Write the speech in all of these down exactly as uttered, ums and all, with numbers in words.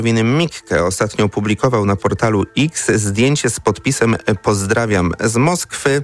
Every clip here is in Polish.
Mikke ostatnio opublikował na portalu X zdjęcie z podpisem "Pozdrawiam z Moskwy".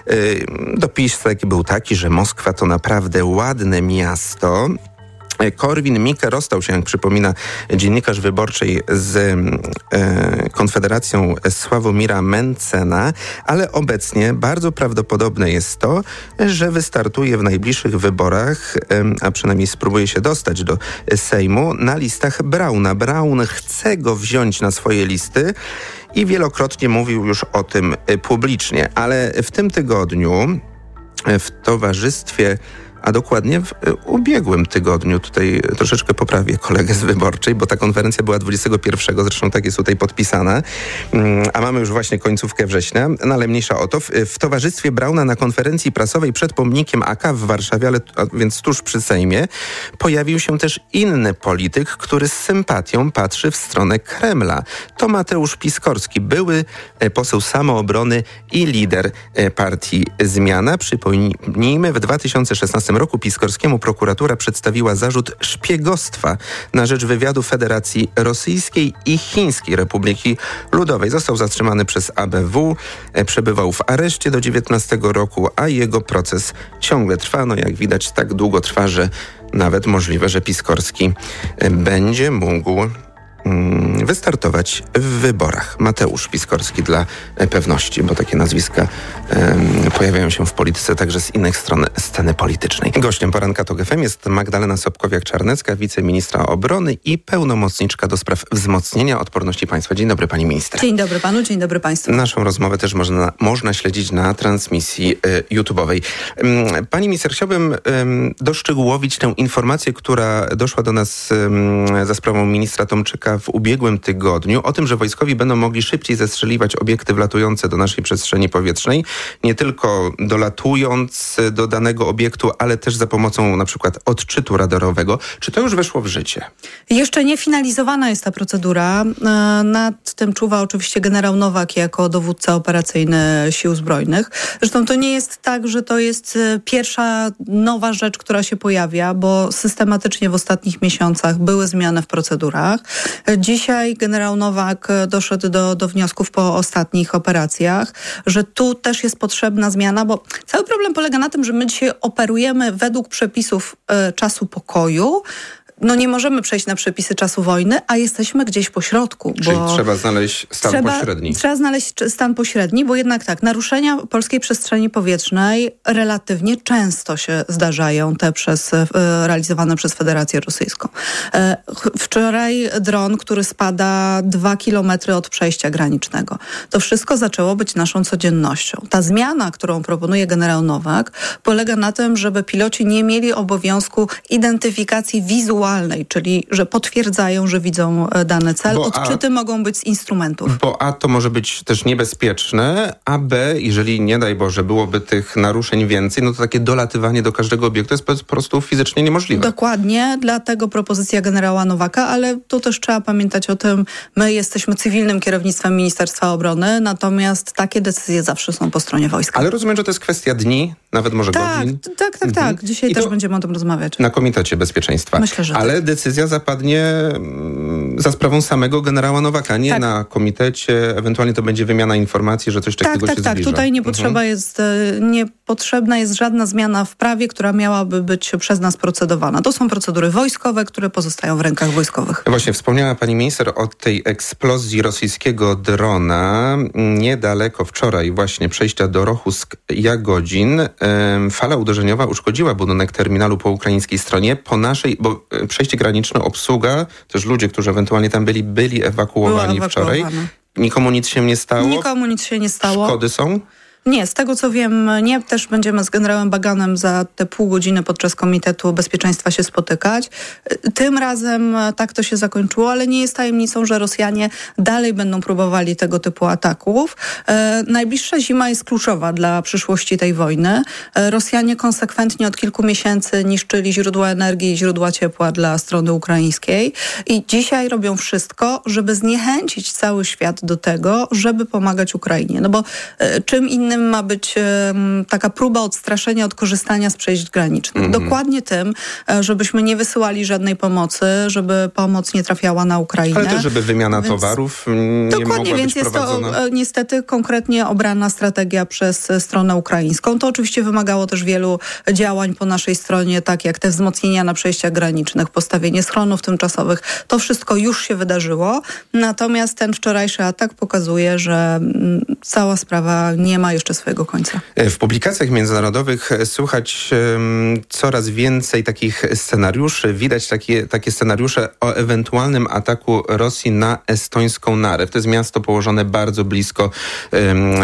Dopisek był taki, że Moskwa to naprawdę ładne miasto. Korwin-Mikke rozstał się, jak przypomina dziennikarz Wyborczej, z e, Konfederacją Sławomira Mencena, ale obecnie bardzo prawdopodobne jest to, że wystartuje w najbliższych wyborach, e, a przynajmniej spróbuje się dostać do Sejmu na listach Brauna. Braun chce go wziąć na swoje listy i wielokrotnie mówił już o tym publicznie, ale w tym tygodniu w towarzystwie a dokładnie w ubiegłym tygodniu, tutaj troszeczkę poprawię kolegę z Wyborczej, bo ta konferencja była dwudziestego pierwszego, zresztą tak jest tutaj podpisana, a mamy już właśnie końcówkę września, no ale mniejsza o to. W, w towarzystwie Brauna na konferencji prasowej przed pomnikiem A K w Warszawie, ale a więc tuż przy Sejmie, pojawił się też inny polityk, który z sympatią patrzy w stronę Kremla. To Mateusz Piskorski, były poseł Samoobrony i lider partii Zmiana. Przypomnijmy, w dwa tysiące szesnastym roku Piskorskiemu prokuratura przedstawiła zarzut szpiegostwa na rzecz wywiadu Federacji Rosyjskiej i Chińskiej Republiki Ludowej. Został zatrzymany przez A B W, przebywał w areszcie do dziewiętnastego roku, a jego proces ciągle trwa. No jak widać, tak długo trwa, że nawet możliwe, że Piskorski będzie mógł wystartować w wyborach. Mateusz Piskorski dla pewności, bo takie nazwiska um, pojawiają się w polityce także z innych stron sceny politycznej. Gościem poranka TOK F M jest Magdalena Sobkowiak-Czarnecka, wiceministra obrony i pełnomocniczka do spraw wzmocnienia odporności państwa. Dzień dobry, pani minister. Dzień dobry panu, dzień dobry państwu. Naszą rozmowę też można, można śledzić na transmisji y, YouTube'owej. Um, pani minister, chciałbym um, doszczegółowić tę informację, która doszła do nas um, za sprawą ministra Tomczyka w ubiegłym tygodniu o tym, że wojskowi będą mogli szybciej zestrzeliwać obiekty wlatujące do naszej przestrzeni powietrznej, nie tylko dolatując do danego obiektu, ale też za pomocą na przykład odczytu radarowego. Czy to już weszło w życie? Jeszcze nie finalizowana jest ta procedura. Nad tym czuwa oczywiście generał Nowak jako dowódca operacyjny Sił Zbrojnych. Zresztą to nie jest tak, że to jest pierwsza nowa rzecz, która się pojawia, bo systematycznie w ostatnich miesiącach były zmiany w procedurach. Dzisiaj generał Nowak doszedł do, do wniosków po ostatnich operacjach, że tu też jest potrzebna zmiana, bo cały problem polega na tym, że my dzisiaj operujemy według przepisów y, czasu pokoju. No nie możemy przejść na przepisy czasu wojny, a jesteśmy gdzieś po środku. Czyli bo trzeba znaleźć stan trzeba, pośredni. Trzeba znaleźć stan pośredni, bo jednak tak, naruszenia polskiej przestrzeni powietrznej relatywnie często się zdarzają, te przez, e, realizowane przez Federację Rosyjską. E, wczoraj dron, który spada dwa kilometry od przejścia granicznego. To wszystko zaczęło być naszą codziennością. Ta zmiana, którą proponuje generał Nowak, polega na tym, żeby piloci nie mieli obowiązku identyfikacji wizualnej, czyli że potwierdzają, że widzą dany cel. Bo Odczyty a, mogą być z instrumentów. Bo A to może być też niebezpieczne, a B, jeżeli nie daj Boże byłoby tych naruszeń więcej, no to takie dolatywanie do każdego obiektu jest po prostu fizycznie niemożliwe. Dokładnie, dlatego propozycja generała Nowaka, ale tu też trzeba pamiętać o tym, my jesteśmy cywilnym kierownictwem Ministerstwa Obrony, natomiast takie decyzje zawsze są po stronie wojska. Ale rozumiem, że to jest kwestia dni, nawet może tak, godzin. Tak, tak, tak. Mhm. Dzisiaj I też będziemy o tym rozmawiać. Na Komitecie Bezpieczeństwa. Myślę, że Ale tak. decyzja zapadnie za sprawą samego generała Nowaka, nie tak. na komitecie. Ewentualnie to będzie wymiana informacji, że coś takiego tak, się tak, zbliża. Tak, tutaj nie potrzeba mhm. jest, nie potrzebna jest żadna zmiana w prawie, która miałaby być przez nas procedowana. To są procedury wojskowe, które pozostają w rękach wojskowych. Właśnie wspomniała pani minister o tej eksplozji rosyjskiego drona niedaleko wczoraj właśnie przejścia do Rochusk-Jagodzin. Fala uderzeniowa uszkodziła budynek terminalu po ukraińskiej stronie. Po naszej, bo przejście graniczne, obsługa, też ludzie, którzy ewentualnie tam byli, byli ewakuowani wczoraj. Nikomu nic się nie stało? Nikomu nic się nie stało. Szkody są? Nie, z tego co wiem, nie. Też będziemy z generałem Baganem za te pół godziny podczas Komitetu Bezpieczeństwa się spotykać. Tym razem tak to się zakończyło, ale nie jest tajemnicą, że Rosjanie dalej będą próbowali tego typu ataków. E, najbliższa zima jest kluczowa dla przyszłości tej wojny. E, Rosjanie konsekwentnie od kilku miesięcy niszczyli źródła energii i źródła ciepła dla strony ukraińskiej i dzisiaj robią wszystko, żeby zniechęcić cały świat do tego, żeby pomagać Ukrainie. No bo e, czym innym innym ma być um, taka próba odstraszenia od korzystania z przejść granicznych. Mm-hmm. Dokładnie tym, żebyśmy nie wysyłali żadnej pomocy, żeby pomoc nie trafiała na Ukrainę. Ale też, żeby wymiana więc, towarów nie dokładnie, mogła więc być jest prowadzona. to niestety konkretnie obrana strategia przez stronę ukraińską. To oczywiście wymagało też wielu działań po naszej stronie, tak jak te wzmocnienia na przejściach granicznych, postawienie schronów tymczasowych. To wszystko już się wydarzyło. Natomiast ten wczorajszy atak pokazuje, że cała sprawa nie ma jeszcze swojego końca. W publikacjach międzynarodowych słychać um, coraz więcej takich scenariuszy. Widać takie, takie scenariusze o ewentualnym ataku Rosji na estońską Narew. To jest miasto położone bardzo blisko um, um,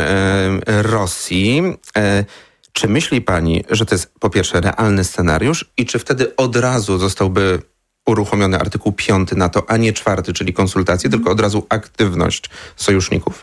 Rosji. E, czy myśli pani, że to jest po pierwsze realny scenariusz i czy wtedy od razu zostałby uruchomiony artykuł piąty NATO, a nie czwarty, czyli konsultacje, tylko od razu aktywność sojuszników?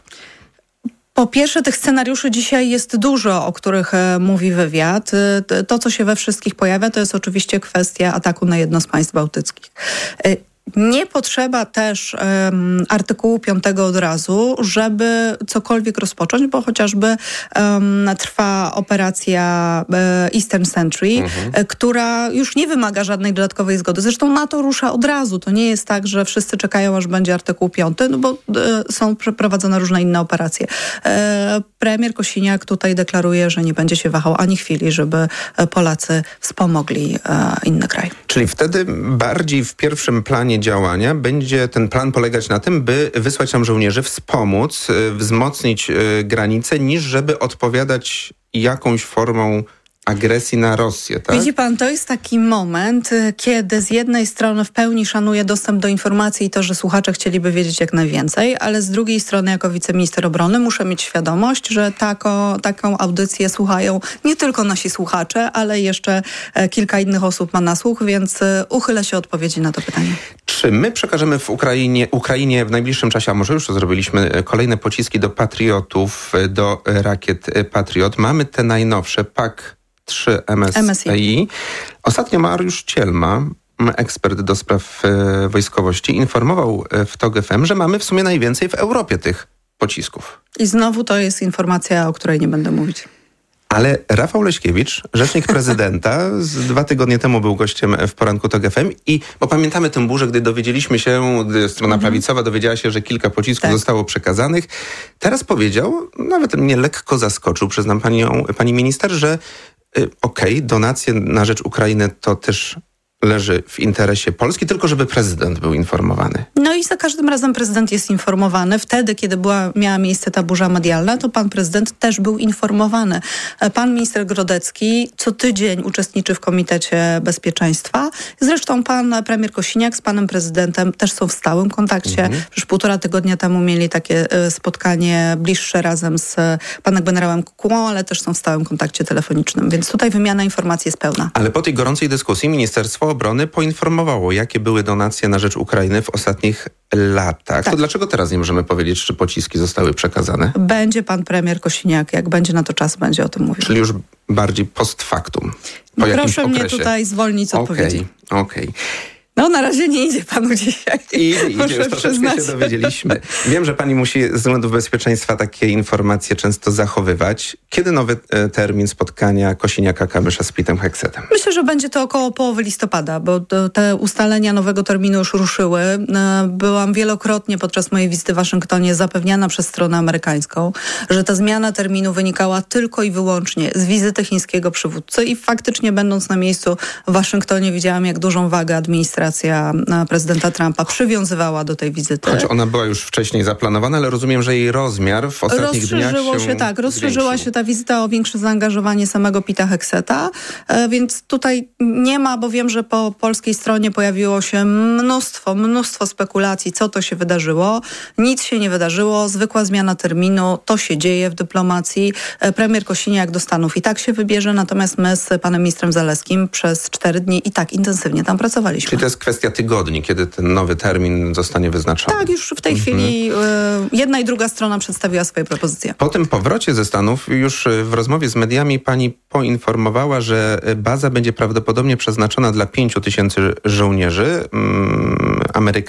Po pierwsze, tych scenariuszy dzisiaj jest dużo, o których e, mówi wywiad. E, to, co się we wszystkich pojawia, to jest oczywiście kwestia ataku na jedno z państw bałtyckich. E, Nie potrzeba też um, artykułu piątego od razu, żeby cokolwiek rozpocząć, bo chociażby um, trwa operacja e, Eastern Sentry, mhm. e, która już nie wymaga żadnej dodatkowej zgody. Zresztą NATO rusza od razu. To nie jest tak, że wszyscy czekają, aż będzie artykuł piąty, no bo e, są przeprowadzone różne inne operacje. E, premier Kosiniak tutaj deklaruje, że nie będzie się wahał ani chwili, żeby Polacy wspomogli e, inny kraj. Czyli wtedy bardziej w pierwszym planie działania będzie ten plan polegać na tym, by wysłać tam żołnierzy, wspomóc, wzmocnić granice, niż żeby odpowiadać jakąś formą agresji na Rosję, tak? Widzi pan, to jest taki moment, kiedy z jednej strony w pełni szanuję dostęp do informacji i to, że słuchacze chcieliby wiedzieć jak najwięcej, ale z drugiej strony jako wiceminister obrony muszę mieć świadomość, że tako, taką audycję słuchają nie tylko nasi słuchacze, ale jeszcze kilka innych osób ma na słuch, więc uchylę się odpowiedzi na to pytanie. Czy my przekażemy w Ukrainie, Ukrainie w najbliższym czasie, a może już to zrobiliśmy, kolejne pociski do Patriotów, do rakiet Patriot? Mamy te najnowsze, P A K trzy M S I. Ostatnio Mariusz Cielma, ekspert do spraw e, wojskowości, informował w TOG F M, że mamy w sumie najwięcej w Europie tych pocisków. I znowu to jest informacja, o której nie będę mówić. Ale Rafał Leśkiewicz, rzecznik prezydenta, z dwa tygodnie temu był gościem w poranku TOG F M i, bo pamiętamy tę burzę, gdy dowiedzieliśmy się, gdy strona mhm. prawicowa dowiedziała się, że kilka pocisków tak. zostało przekazanych. Teraz powiedział, nawet mnie lekko zaskoczył, przyznam panią, pani minister, że y, okej, okay, donacje na rzecz Ukrainy to też leży w interesie Polski, tylko żeby prezydent był informowany. No i za każdym razem prezydent jest informowany. Wtedy, kiedy była, miała miejsce ta burza medialna, to pan prezydent też był informowany. Pan minister Grodecki co tydzień uczestniczy w Komitecie Bezpieczeństwa. Zresztą pan premier Kosiniak z panem prezydentem też są w stałym kontakcie. Mhm. Przecież półtora tygodnia temu mieli takie spotkanie bliższe razem z panem generałem Kukułą, ale też są w stałym kontakcie telefonicznym. Więc tutaj wymiana informacji jest pełna. Ale po tej gorącej dyskusji Ministerstwo Obrony poinformowało, jakie były donacje na rzecz Ukrainy w ostatnich latach. Tak. To dlaczego teraz nie możemy powiedzieć, czy pociski zostały przekazane? Będzie pan premier Kosiniak, jak będzie na to czas, będzie o tym mówił. Czyli już bardziej post factum. Po Proszę mnie tutaj zwolnić z odpowiedzi. Okej, okay, okej. Okay. No na razie nie idzie panu dzisiaj. I idzie, już troszeczkę się dowiedzieliśmy. Wiem, że pani musi z względów bezpieczeństwa takie informacje często zachowywać. Kiedy nowy e, termin spotkania Kosiniaka-Kamysza z Pitem Heksetem? Myślę, że będzie to około połowy listopada, bo te ustalenia nowego terminu już ruszyły. Byłam wielokrotnie podczas mojej wizyty w Waszyngtonie zapewniana przez stronę amerykańską, że ta zmiana terminu wynikała tylko i wyłącznie z wizyty chińskiego przywódcy i faktycznie będąc na miejscu w Waszyngtonie widziałam, jak dużą wagę administracja prezydenta Trumpa przywiązywała do tej wizyty. Choć ona była już wcześniej zaplanowana, ale rozumiem, że jej rozmiar w ostatnich dniach się, się tak, rozszerzyła zwiększył. się ta wizyta o większe zaangażowanie samego Pita Hekseta, e, więc tutaj nie ma, bo wiem, że po polskiej stronie pojawiło się mnóstwo, mnóstwo spekulacji, co to się wydarzyło. Nic się nie wydarzyło, zwykła zmiana terminu, to się dzieje w dyplomacji. E, premier Kosiniak do Stanów i tak się wybierze, natomiast my z panem ministrem Zalewskim przez cztery dni i tak intensywnie tam pracowaliśmy. Czyli to jest kwestia tygodni, kiedy ten nowy termin zostanie wyznaczony. Tak, już w tej mhm. chwili y, jedna i druga strona przedstawiła swoje propozycje. Po tym powrocie ze Stanów już w rozmowie z mediami pani poinformowała, że baza będzie prawdopodobnie przeznaczona dla pięciu tysięcy żołnierzy mm,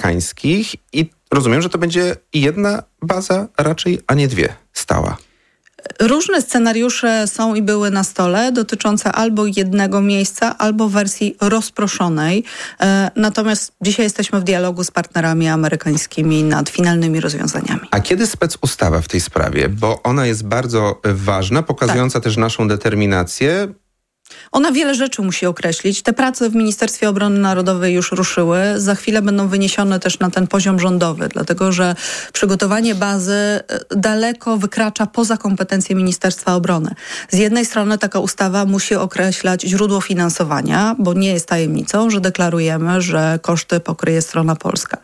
amerykańskich i rozumiem, że to będzie jedna baza raczej, a nie dwie stała. Różne scenariusze są i były na stole, dotyczące albo jednego miejsca, albo wersji rozproszonej. Natomiast dzisiaj jesteśmy w dialogu z partnerami amerykańskimi nad finalnymi rozwiązaniami. A kiedy specustawa w tej sprawie? Bo ona jest bardzo ważna, pokazująca tak. też naszą determinację. Ona wiele rzeczy musi określić. Te prace w Ministerstwie Obrony Narodowej już ruszyły. Za chwilę będą wyniesione też na ten poziom rządowy, dlatego że przygotowanie bazy daleko wykracza poza kompetencje Ministerstwa Obrony. Z jednej strony taka ustawa musi określać źródło finansowania, bo nie jest tajemnicą, że deklarujemy, że koszty pokryje strona polska.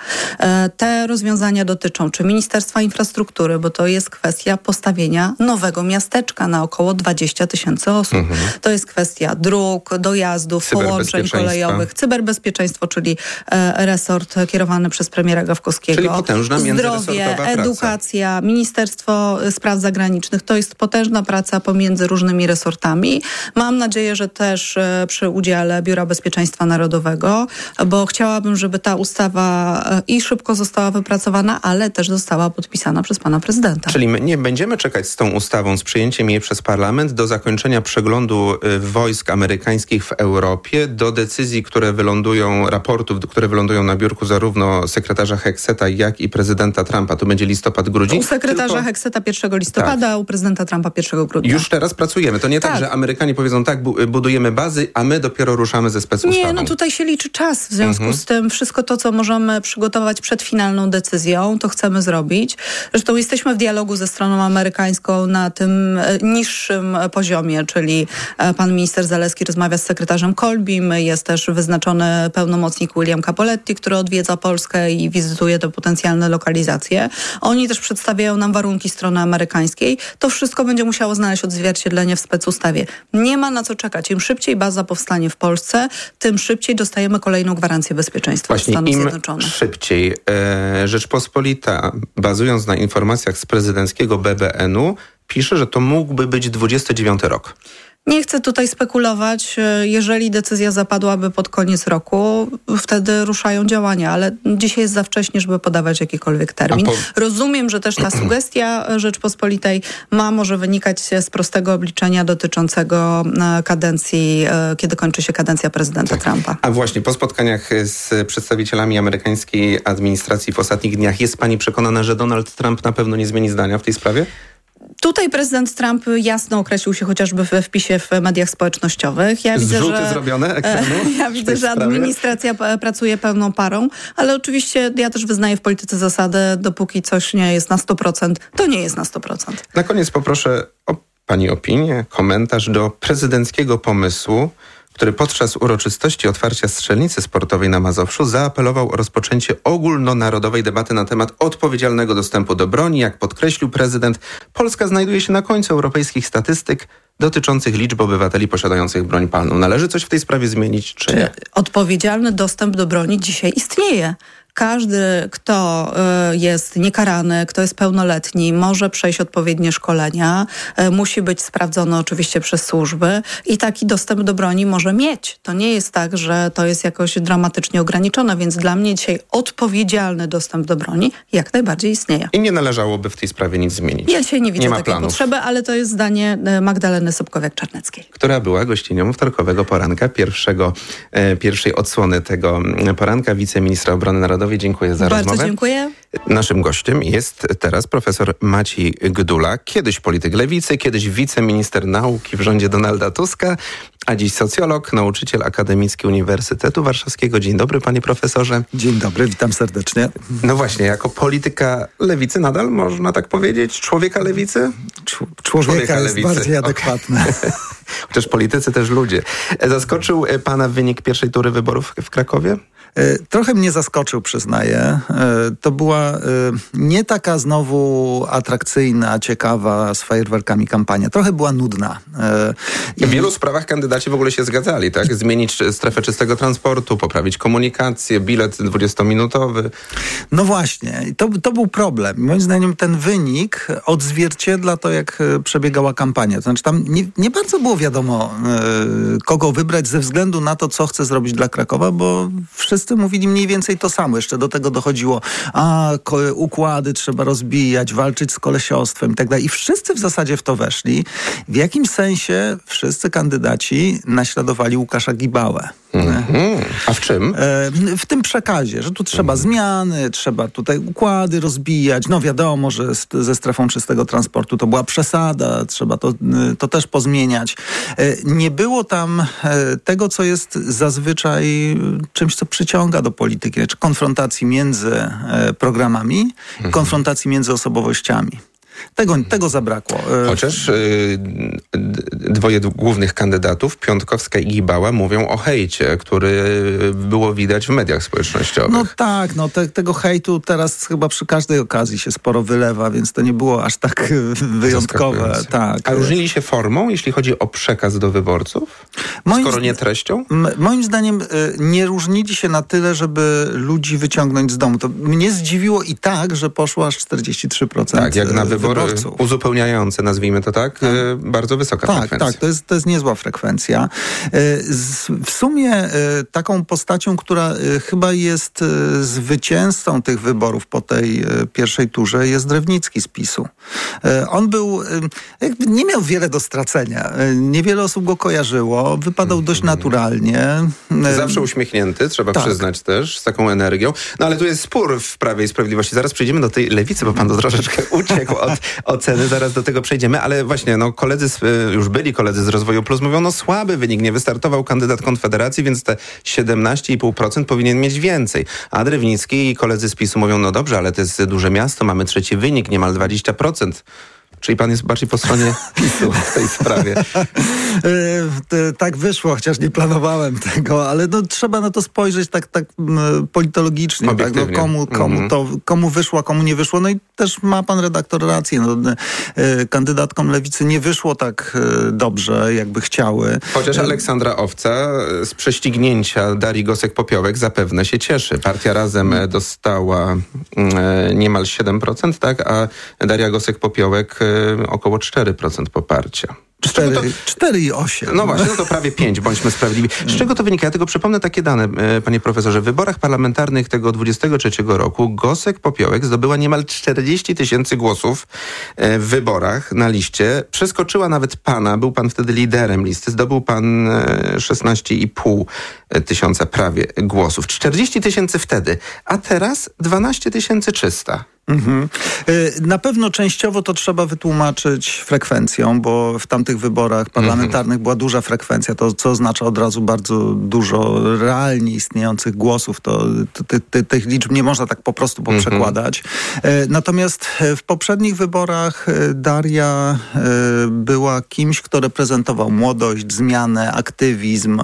Te rozwiązania dotyczą czy Ministerstwa Infrastruktury, bo to jest kwestia postawienia nowego miasteczka na około dwadzieścia tysięcy osób. Mhm. To jest kwestia dróg, dojazdów, połączeń kolejowych, cyberbezpieczeństwo, czyli e, resort kierowany przez premiera Gawkowskiego. Czyli potężna zdrowie, edukacja, praca. Ministerstwo Spraw Zagranicznych. To jest potężna praca pomiędzy różnymi resortami. Mam nadzieję, że też e, przy udziale Biura Bezpieczeństwa Narodowego, bo chciałabym, żeby ta ustawa e, i szybko została wypracowana, ale też została podpisana przez pana prezydenta. Czyli my nie będziemy czekać z tą ustawą, z przyjęciem jej przez parlament do zakończenia przeglądu y, wojsk amerykańskich w Europie, do decyzji, które wylądują, raportów, które wylądują na biurku zarówno sekretarza Heckseta, jak i prezydenta Trumpa. To będzie listopad, grudzień. U sekretarza Tylko... Heckseta pierwszego listopada, tak. a u prezydenta Trumpa pierwszego grudnia. Już teraz pracujemy. To nie tak, tak że Amerykanie powiedzą tak, budujemy bazy, a my dopiero ruszamy ze specustawą. Nie, no tutaj się liczy czas. W związku mhm. z tym wszystko to, co możemy przygotować przed finalną decyzją, to chcemy zrobić. Zresztą jesteśmy w dialogu ze stroną amerykańską na tym niższym poziomie, czyli pan minister Zaleski rozmawia z sekretarzem Kolbim, jest też wyznaczony pełnomocnik William Capoletti, który odwiedza Polskę i wizytuje te potencjalne lokalizacje. Oni też przedstawiają nam warunki strony amerykańskiej. To wszystko będzie musiało znaleźć odzwierciedlenie w specustawie. Nie ma na co czekać. Im szybciej baza powstanie w Polsce, tym szybciej dostajemy kolejną gwarancję bezpieczeństwa Właśnie Stanów im Zjednoczonych. Szybciej. E, Rzeczpospolita, bazując na informacjach z prezydenckiego B B N-u, pisze, że to mógłby być dwudziesty dziewiąty rok. Nie chcę tutaj spekulować. Jeżeli decyzja zapadłaby pod koniec roku, wtedy ruszają działania, ale dzisiaj jest za wcześnie, żeby podawać jakikolwiek termin. Po... Rozumiem, że też ta sugestia Rzeczpospolitej ma może wynikać z prostego obliczenia dotyczącego kadencji, kiedy kończy się kadencja prezydenta tak. Trumpa. A właśnie po spotkaniach z przedstawicielami amerykańskiej administracji w ostatnich dniach jest pani przekonana, że Donald Trump na pewno nie zmieni zdania w tej sprawie? Tutaj prezydent Trump jasno określił się chociażby we wpisie w mediach społecznościowych. Ja widzę, Zrzuty że, zrobione ekranu? Ja widzę, że administracja pracuje pełną parą, ale oczywiście ja też wyznaję w polityce zasadę, dopóki coś nie jest na sto procent, to nie jest na sto procent. Na koniec poproszę o pani opinię, komentarz do prezydenckiego pomysłu, który podczas uroczystości otwarcia strzelnicy sportowej na Mazowszu zaapelował o rozpoczęcie ogólnonarodowej debaty na temat odpowiedzialnego dostępu do broni. Jak podkreślił prezydent, Polska znajduje się na końcu europejskich statystyk dotyczących liczby obywateli posiadających broń palną. Należy coś w tej sprawie zmienić, czy nie? Odpowiedzialny dostęp do broni dzisiaj istnieje. Każdy, kto jest niekarany, kto jest pełnoletni, może przejść odpowiednie szkolenia, musi być sprawdzony oczywiście przez służby i taki dostęp do broni może mieć. To nie jest tak, że to jest jakoś dramatycznie ograniczone, więc dla mnie dzisiaj odpowiedzialny dostęp do broni jak najbardziej istnieje. I nie należałoby w tej sprawie nic zmienić. Ja dzisiaj nie widzę nie ma takiej planów. potrzeby, ale to jest zdanie Magdaleny Sobkowiak-Czarneckiej. Która była gościnią wtorkowego poranka, pierwszego, e, pierwszej odsłony tego poranka, wiceministra obrony narodowej. Dziękuję za Bardzo rozmowę. Bardzo dziękuję. Naszym gościem jest teraz profesor Maciej Gdula, kiedyś polityk lewicy, kiedyś wiceminister nauki w rządzie Donalda Tuska, a dziś socjolog, nauczyciel akademicki Uniwersytetu Warszawskiego. Dzień dobry, panie profesorze. Dzień dobry, witam serdecznie. No właśnie, jako polityka lewicy nadal można tak powiedzieć? Człowieka lewicy? Czu- człowieka, człowieka jest lewicy. Bardziej adekwatne. Okay. Chociaż politycy też ludzie. Zaskoczył pana wynik pierwszej tury wyborów w Krakowie? Trochę mnie zaskoczył, przyznaję. To była nie taka znowu atrakcyjna, ciekawa z fajerwerkami kampania. Trochę była nudna. I w wielu sprawach kandydaci w ogóle się zgadzali, tak? Zmienić strefę czystego transportu, poprawić komunikację, bilet dwudziestominutowy. No właśnie. To, to był problem. Moim zdaniem ten wynik odzwierciedla to, jak przebiegała kampania. To znaczy tam nie, nie bardzo było wiadomo, kogo wybrać ze względu na to, co chce zrobić dla Krakowa, bo wszyscy wszyscy mówili mniej więcej to samo. Jeszcze do tego dochodziło, a ko- układy trzeba rozbijać, walczyć z kolesiostwem i tak dalej. I wszyscy w zasadzie w to weszli. W jakimś sensie wszyscy kandydaci naśladowali Łukasza Gibałę. Mm-hmm. A w czym? W tym przekazie, że tu trzeba mm. zmiany, trzeba tutaj układy rozbijać. No wiadomo, że z, ze strefą czystego transportu to była przesada, trzeba to, to też pozmieniać. Nie było tam tego, co jest zazwyczaj czymś, co przyciąga do polityki, czy konfrontacji między programami, mm-hmm. konfrontacji między osobowościami. Tego, tego zabrakło. Chociaż y, dwoje głównych kandydatów, Piontkowska i Gibała, mówią o hejcie, który było widać w mediach społecznościowych. No tak, no te, tego hejtu teraz chyba przy każdej okazji się sporo wylewa, więc to nie było aż tak wyjątkowe. Tak. A różnili się formą, jeśli chodzi o przekaz do wyborców? Moim skoro nie treścią? M- moim zdaniem y, nie różnili się na tyle, żeby ludzi wyciągnąć z domu. To mnie zdziwiło i tak, że poszło aż czterdzieści trzy procent. Tak, jak na wybory uzupełniające, nazwijmy to tak, tak. Y, bardzo wysoka tak, frekwencja. Tak, to jest, to jest niezła frekwencja. Y, z, w sumie y, taką postacią, która y, chyba jest y, zwycięzcą tych wyborów po tej y, pierwszej turze, jest Drewnicki z PiSu. Y, on był, y, jakby nie miał wiele do stracenia. Y, niewiele osób go kojarzyło, wypadał mm. dość naturalnie. Y, Zawsze uśmiechnięty, trzeba tak. przyznać też, z taką energią. No ale tu jest spór w Prawie i Sprawiedliwości. Zaraz przejdziemy do tej lewicy, bo pan to troszeczkę uciekł od oceny, zaraz do tego przejdziemy, ale właśnie no koledzy, z, już byli koledzy z Rozwoju Plus mówią, no słaby wynik, nie wystartował kandydat Konfederacji, więc te siedemnaście i pół procent powinien mieć więcej. A Drewnicki i koledzy z PiSu mówią, no dobrze, ale to jest duże miasto, mamy trzeci wynik, niemal dwadzieścia procent. Czyli pan jest bardziej po stronie PiSu w tej sprawie. Tak wyszło, chociaż nie planowałem tego, ale no, trzeba na to spojrzeć tak, tak politologicznie. Tak? No, komu, komu, mm-hmm. to, komu wyszło, komu nie wyszło. No i też ma pan redaktor rację. No, kandydatkom lewicy nie wyszło tak dobrze, jakby chciały. Chociaż Aleksandra Owca z prześcignięcia Darii Gosek-Popiołek zapewne się cieszy. Partia Razem dostała niemal siedem procent, tak? A Daria Gosek-Popiołek około cztery procent poparcia. cztery i osiem. No właśnie, no to prawie pięć, bądźmy sprawiedliwi. Z czego to wynika? Ja tylko przypomnę takie dane, panie profesorze. W wyborach parlamentarnych tego dwudziestego trzeciego roku Gosek-Popiołek zdobyła niemal czterdzieści tysięcy głosów w wyborach na liście. Przeskoczyła nawet pana, był pan wtedy liderem listy, zdobył pan szesnaście i pół tysiąca prawie głosów. czterdzieści tysięcy wtedy, a teraz dwanaście tysięcy trzysta. Mhm. Na pewno częściowo to trzeba wytłumaczyć frekwencją, bo w tamtych wyborach parlamentarnych mhm. była duża frekwencja, to co oznacza od razu bardzo dużo realnie istniejących głosów. To, to ty, ty, tych liczb nie można tak po prostu poprzekładać. Mhm. Natomiast w poprzednich wyborach Daria była kimś, kto reprezentował młodość, zmianę, aktywizm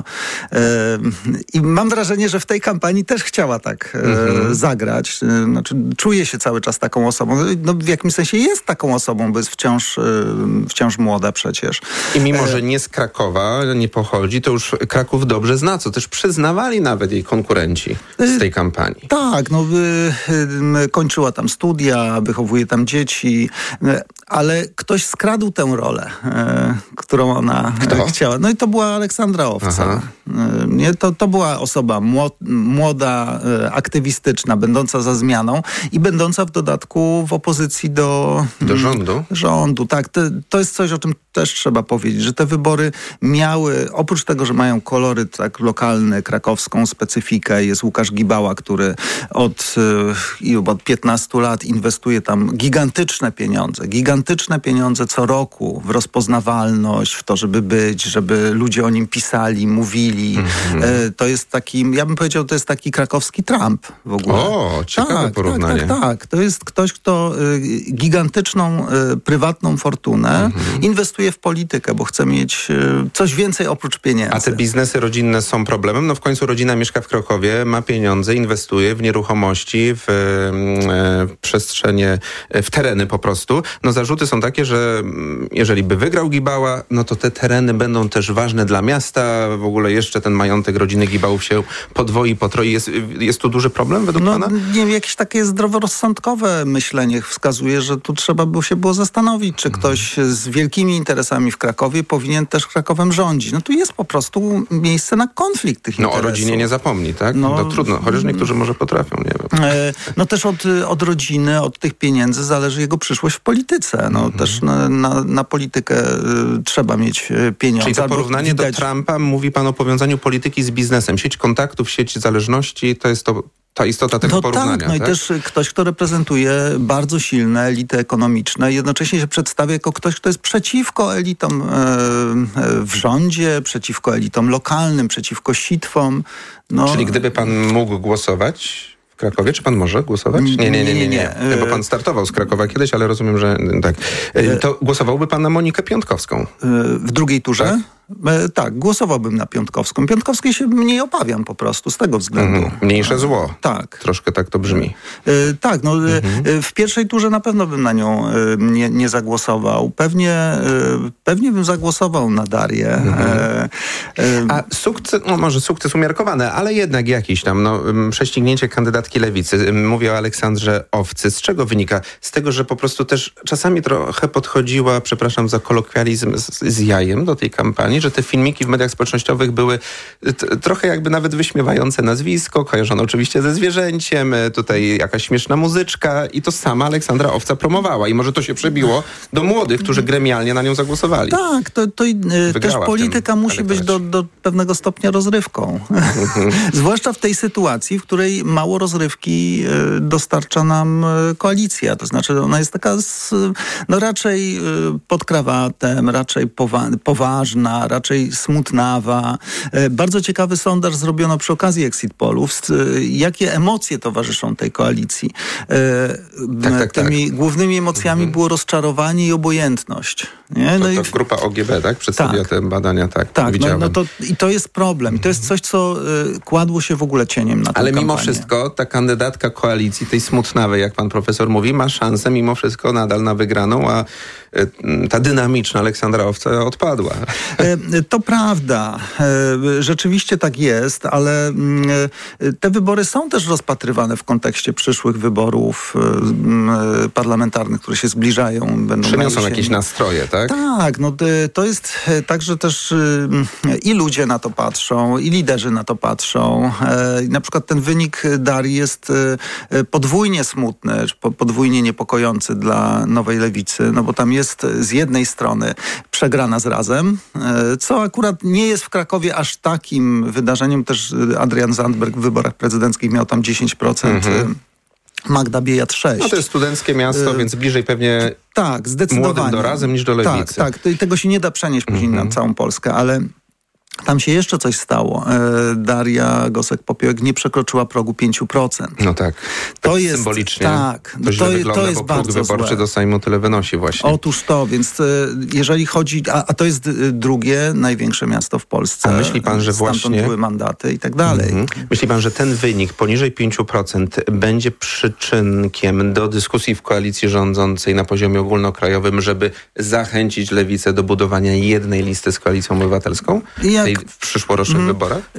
i mam wrażenie, że w tej kampanii też chciała tak mhm. zagrać. Znaczy, czuje się cały czas taką osobą. No, w jakimś sensie jest taką osobą, bo jest wciąż, wciąż młoda przecież. I mimo, że nie z Krakowa, nie pochodzi, to już Kraków dobrze zna, co też przyznawali nawet jej konkurenci z tej kampanii. Tak, no kończyła tam studia, wychowuje tam dzieci, ale ktoś skradł tę rolę, którą ona Kto? chciała. No i to była Aleksandra Owca. Aha. Nie, to, to była osoba młoda, aktywistyczna, będąca za zmianą i będąca w dodatku w opozycji do... Do rządu? Rządu, tak. To, to jest coś, o czym też trzeba powiedzieć, że te wybory miały, oprócz tego, że mają koloryt tak lokalny, krakowską specyfikę, jest Łukasz Gibała, który od, yy, od piętnastu lat inwestuje tam gigantyczne pieniądze, gigantyczne pieniądze co roku w rozpoznawalność, w to, żeby być, żeby ludzie o nim pisali, mówili. Mm-hmm. Yy, to jest taki, ja bym powiedział, to jest taki krakowski Trump w ogóle. O, ciekawe tak, porównanie. Tak, tak, tak. To jest ktoś, kto y, gigantyczną, y, prywatną fortunę mm-hmm. inwestuje w politykę, bo chce mieć y, coś więcej oprócz pieniędzy. A te biznesy rodzinne są problemem? No w końcu rodzina mieszka w Krakowie, ma pieniądze, inwestuje w nieruchomości, w, w przestrzenie, w tereny po prostu. No zarzuty są takie, że jeżeli by wygrał Gibała, no to te tereny będą też ważne dla miasta. W ogóle jeszcze ten majątek rodziny Gibałów się podwoi, potroi. Jest, jest tu duży problem według no, pana? Nie wiem, jakieś takie zdroworozsądkowe myślenie wskazuje, że tu trzeba by się było zastanowić, czy ktoś z wielkimi interesami w Krakowie powinien też Krakowem rządzić. No tu jest po prostu miejsce na konflikt tych no, interesów. No o rodzinie nie zapomni, tak? No, no trudno, chociaż niektórzy może potrafią, nie wiem. E, no też od, od rodziny, od tych pieniędzy zależy jego przyszłość w polityce. No mhm. też na, na, na politykę y, trzeba mieć pieniądze. Czyli to porównanie widać... do Trumpa, mówi pan o powiązaniu polityki z biznesem. Sieć kontaktów, sieć zależności, to jest to... ta istota tego no porównania. Tak, no tak? i też ktoś, kto reprezentuje bardzo silne elity ekonomiczne, jednocześnie się przedstawia jako ktoś, kto jest przeciwko elitom e, w rządzie, przeciwko elitom lokalnym, przeciwko sitwom. No. Czyli gdyby pan mógł głosować w Krakowie, czy pan może głosować? Nie, nie, nie, nie, nie, nie. Bo pan startował z Krakowa kiedyś, ale rozumiem, że tak. To głosowałby pan na Monikę Piątkowską? W drugiej turze? Tak? E, tak, głosowałbym na Piątkowską. Piątkowskiej się mniej obawiam po prostu z tego względu. Mhm. Mniejsze zło. Tak. Troszkę tak to brzmi. E, tak, no mhm. e, w pierwszej turze na pewno bym na nią e, nie, nie zagłosował. Pewnie, e, pewnie bym zagłosował na Darię. Mhm. E, e, A sukces, no może sukces umiarkowany, ale jednak jakiś tam, no, prześcignięcie kandydatki Lewicy. Mówię o Aleksandrze Owcy. Z czego wynika? Z tego, że po prostu też czasami trochę podchodziła, przepraszam za kolokwializm, z, z jajem do tej kampanii, że te filmiki w mediach społecznościowych były t- trochę jakby nawet wyśmiewające nazwisko, kojarzone oczywiście ze zwierzęciem, tutaj jakaś śmieszna muzyczka i to sama Aleksandra Owca promowała i może to się przebiło do młodych, którzy gremialnie na nią zagłosowali. Tak, to, to też polityka musi być do, do pewnego stopnia rozrywką. Zwłaszcza w tej sytuacji, w której mało rozrywki dostarcza nam koalicja. To znaczy ona jest taka z, no raczej pod krawatem, raczej powa- poważna, raczej smutnawa. Bardzo ciekawy sondaż zrobiono przy okazji exit pollów. Jakie emocje towarzyszą tej koalicji? Tak, tak, Tymi tak. głównymi emocjami mhm. było rozczarowanie i obojętność. Nie? No to, to i... grupa O G B, tak? Przedstawia tak. te badania, tak. Tak, widziałem. no, no to, i to jest problem. I to jest coś, co y, kładło się w ogóle cieniem na tę Ale kampanię. mimo wszystko ta kandydatka koalicji, tej smutnawej, jak pan profesor mówi, ma szansę mimo wszystko nadal na wygraną, a y, ta dynamiczna Aleksandra Owca odpadła. Y, to prawda. Y, rzeczywiście tak jest, ale y, te wybory są też rozpatrywane w kontekście przyszłych wyborów y, y, parlamentarnych, które się zbliżają. Będą Przyniosą jakieś nastroje, tak? Tak, no to jest tak, że też i ludzie na to patrzą, i liderzy na to patrzą. Na przykład ten wynik Darii jest podwójnie smutny, podwójnie niepokojący dla Nowej Lewicy, no bo tam jest z jednej strony przegrana z Razem, co akurat nie jest w Krakowie aż takim wydarzeniem. Też Adrian Zandberg w wyborach prezydenckich miał tam dziesięć procent. Mhm. Magda Biejat sześć. No to jest studenckie miasto, y- więc bliżej pewnie tak, zdecydowanie. młodym do Razem niż do Lewicy. Tak, tak. Tego się nie da przenieść później mm-hmm. na całą Polskę, ale tam się jeszcze coś stało. E, Daria Gosek-Popiołek nie przekroczyła progu pięć procent. No tak. To tak jest symbolicznie. Tak. To źle to, wygląda, to jest bo próg bardzo wyborczy złe. do Sejmu tyle wynosi właśnie. Otóż to, więc e, jeżeli chodzi... A, a to jest drugie największe miasto w Polsce. A myśli pan, że Stamtąd właśnie... były mandaty i tak dalej. Mm-hmm. Myśli pan, że ten wynik poniżej pięć procent będzie przyczynkiem do dyskusji w koalicji rządzącej na poziomie ogólnokrajowym, żeby zachęcić Lewicę do budowania jednej listy z Koalicją Obywatelską Jak... tej w przyszłorocznych mm-hmm. wyborach?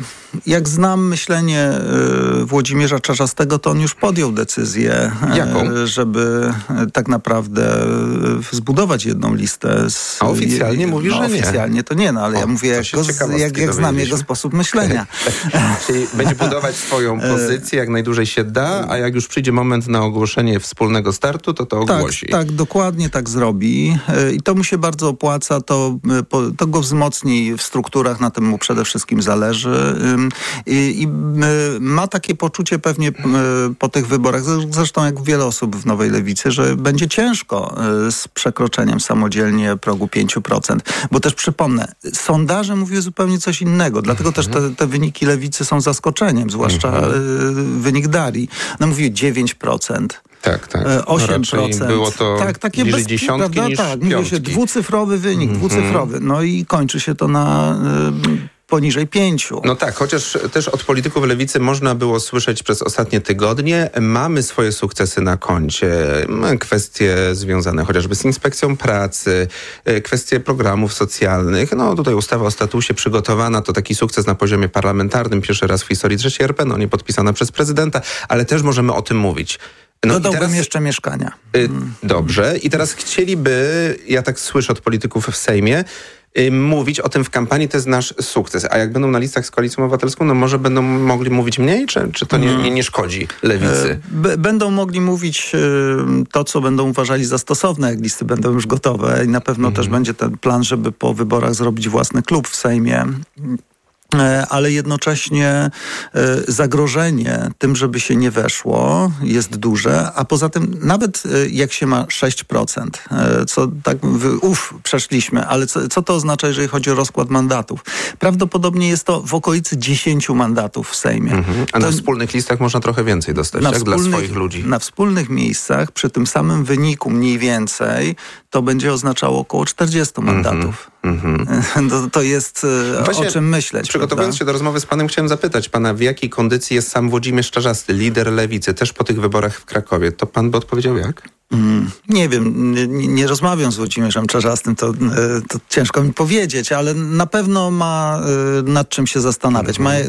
Jak znam myślenie Włodzimierza Czarzastego, to on już podjął decyzję, Jaką? żeby tak naprawdę zbudować jedną listę. Z, A oficjalnie je, mówi, no, że nie. Oficjalnie to nie, no ale o, ja mówię, jak, go, jak, jak znam jego sposób myślenia. Czyli będzie budować swoją pozycję, jak najdłużej się da, a jak już przyjdzie moment na ogłoszenie wspólnego startu, to to ogłosi. Tak, tak, dokładnie tak zrobi. I to mu się bardzo opłaca, to, to go wzmocni w strukturach, na tym mu przede wszystkim zależy. I, i ma takie poczucie pewnie po tych wyborach, zresztą jak wiele osób w Nowej Lewicy, że będzie ciężko z przekroczeniem samodzielnie progu pięć procent. Bo też przypomnę, sondaże mówiły zupełnie coś innego, dlatego też te, te wyniki Lewicy są zaskoczeniem, zwłaszcza mhm. wynik Darii. No mówiły dziewięć procent. Tak, tak. osiem procent. No było to tak, takie bliżej bez, dziesiątki prawda? niż Tak, mówiło się dwucyfrowy wynik, mm-hmm. dwucyfrowy. No i kończy się to na poniżej pięciu. No tak, chociaż też od polityków lewicy można było słyszeć przez ostatnie tygodnie, mamy swoje sukcesy na koncie, kwestie związane chociażby z inspekcją pracy, kwestie programów socjalnych. No tutaj ustawa o statusie przygotowana to taki sukces na poziomie parlamentarnym, pierwszy raz w historii trzeciej R P, no nie podpisana przez prezydenta, ale też możemy o tym mówić. No Dodałbym teraz, jeszcze mieszkania. Y, dobrze. I teraz chcieliby, ja tak słyszę od polityków w Sejmie, y, mówić o tym w kampanii, to jest nasz sukces. A jak będą na listach z Koalicją Obywatelską, no może będą mogli mówić mniej, czy, czy to nie, nie, nie szkodzi lewicy? B- będą mogli mówić y, to, co będą uważali za stosowne, jak listy będą już gotowe. I na pewno mhm. też będzie ten plan, żeby po wyborach zrobić własny klub w Sejmie. Ale jednocześnie zagrożenie tym, żeby się nie weszło, jest duże, a poza tym nawet jak się ma sześć procent, co tak uf, przeszliśmy, ale co, co to oznacza, jeżeli chodzi o rozkład mandatów? Prawdopodobnie jest to w okolicy dziesięciu mandatów w Sejmie. Mhm. A to, na wspólnych listach można trochę więcej dostać, tak? Dla swoich ludzi. Na wspólnych miejscach, przy tym samym wyniku mniej więcej, to będzie oznaczało około czterdziestu mandatów. Mm-hmm. To, to jest Właśnie, o czym myśleć. Przygotowując prawda? się do rozmowy z panem, chciałem zapytać pana, w jakiej kondycji jest sam Włodzimierz Czarzasty, lider lewicy, też po tych wyborach w Krakowie. To pan by odpowiedział jak? Mm, nie wiem, nie, nie rozmawiam z Włodzimierzem Czarzastym, to, to ciężko mi powiedzieć, ale na pewno ma nad czym się zastanawiać. Ma,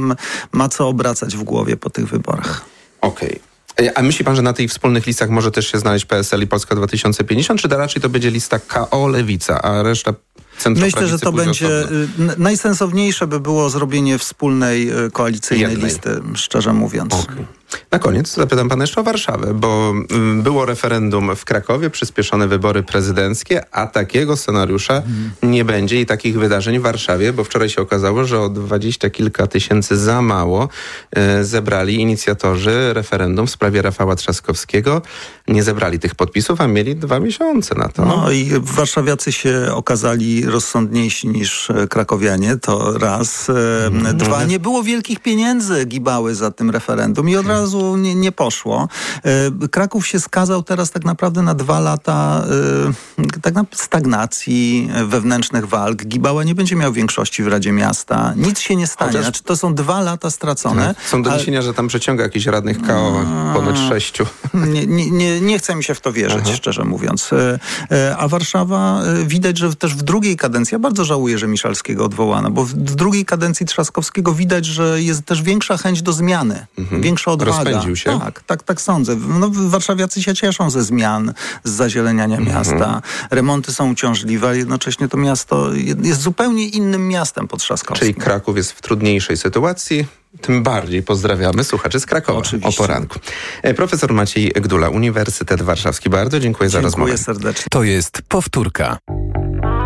ma co obracać w głowie po tych wyborach. Okej. Okay. A myśli pan, że na tych wspólnych listach może też się znaleźć P S L i Polska dwa tysiące pięćdziesiąt, czy to raczej to będzie lista K O Lewica, a reszta Myślę, że to będzie osobno. Najsensowniejsze by było zrobienie wspólnej koalicyjnej Jednej. listy, szczerze mówiąc. Okay. Na koniec zapytam pana jeszcze o Warszawę, bo było referendum w Krakowie, przyspieszone wybory prezydenckie, a takiego scenariusza hmm. nie będzie i takich wydarzeń w Warszawie, bo wczoraj się okazało, że o dwadzieścia kilka tysięcy za mało e, zebrali inicjatorzy referendum w sprawie Rafała Trzaskowskiego. Nie zebrali tych podpisów, a mieli dwa miesiące na to. No i warszawiacy się okazali rozsądniejsi niż krakowianie, to raz. Hmm. Dwa, nie było wielkich pieniędzy gibały za tym referendum i od razu Nie, nie poszło. Kraków się skazał teraz tak naprawdę na dwa lata tak na stagnacji, wewnętrznych walk. Gibała nie będzie miał większości w Radzie Miasta. Nic się nie stanie. Chociaż... Znaczy, to są dwa lata stracone. Są doniesienia, ale... że tam przeciąga jakichś radnych K O, ponoć sześciu. Nie, nie, nie, nie chce mi się w to wierzyć, Aha. szczerze mówiąc. A Warszawa widać, że też w drugiej kadencji, ja bardzo żałuję, że Miszalskiego odwołano, bo w drugiej kadencji Trzaskowskiego widać, że jest też większa chęć do zmiany. Mhm. Większa odwaga. Rozpędził się? Tak, tak, tak sądzę. No, warszawiacy się cieszą ze zmian, z zazieleniania mm-hmm. miasta. Remonty są uciążliwe, ale jednocześnie to miasto jest zupełnie innym miastem pod Trzaskowskim. Czyli Kraków jest w trudniejszej sytuacji. Tym bardziej pozdrawiamy słuchaczy z Krakowa. Oczywiście. O poranku. Profesor Maciej Gdula, Uniwersytet Warszawski. Bardzo dziękuję, dziękuję za rozmowę. Dziękuję serdecznie. To jest Powtórka.